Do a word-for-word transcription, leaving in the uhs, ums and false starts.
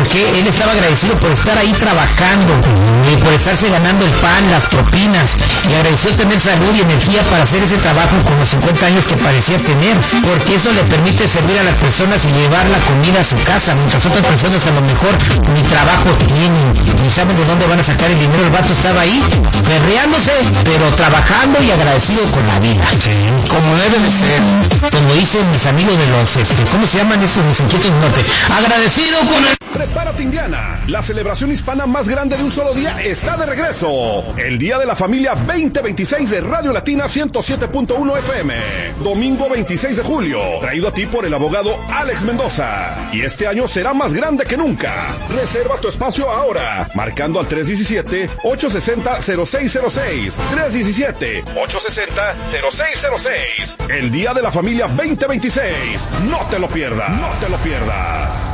porque él estaba agradecido por estar ahí trabajando y por estarse ganando el pan, las propinas, y agradeció tener salud y energía para hacer ese trabajo con los cincuenta años que parecía tener, porque eso le permite servir a las personas y llevar la comida a su casa, mientras otras personas a lo mejor ni trabajo tienen, ni saben de dónde van a sacar el dinero. El vato estaba ahí, perreándose, pero trabajando y agradecido con la vida. Sí, como debe de ser. Como dicen mis amigos de los, este, ¿cómo se llaman esos los inquietos del norte? Agradecido con el... Prepárate, Indiana. La celebración hispana más grande de un solo día está de regreso. El Día de la Familia veinte veintiséis de Radio Latina ciento siete punto uno F M. Domingo veintiséis de julio. Traído a ti por el abogado Alex Mendoza. Y este año será más grande que nunca. Reserva tu espacio ahora. Marcando al tres diecisiete, ocho sesenta, cero seis cero seis. tres diecisiete, ocho sesenta, cero seis cero seis. El Día de la Familia veinte veintiséis. No te lo pierdas. No te lo pierdas.